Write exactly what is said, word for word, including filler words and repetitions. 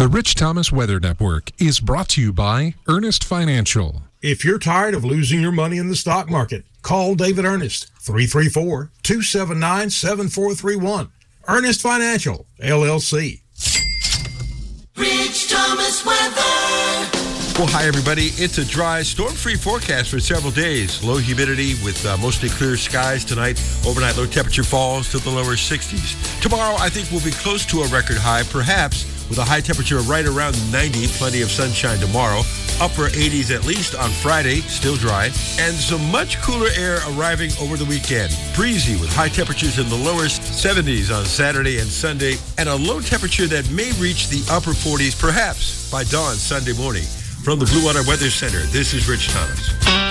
The Rich Thomas Weather Network is brought to you by Earnest Financial. If you're tired of losing your money in the stock market, call David Earnest, three three four, two seven nine, seven four three one. Earnest Financial, L L C. Rich Thomas Weather. Well, hi, everybody. It's a dry, storm-free forecast for several days. Low humidity with uh, mostly clear skies tonight. Overnight low temperature falls to the lower sixties. Tomorrow, I think we'll be close to a record high, perhaps with a high temperature right around ninety. Plenty of sunshine tomorrow. Upper eighties at least on Friday, still dry. And some much cooler air arriving over the weekend. Breezy with high temperatures in the lower seventies on Saturday and Sunday. And a low temperature that may reach the upper forties, perhaps by dawn Sunday morning. From the Blue Water Weather Center, this is Rich Thomas.